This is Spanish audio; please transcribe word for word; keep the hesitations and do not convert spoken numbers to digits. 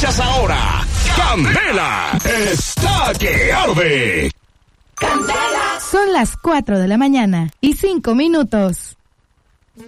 Escuchas ahora Candela está que arde. Candela. Son las cuatro de la mañana y cinco minutos.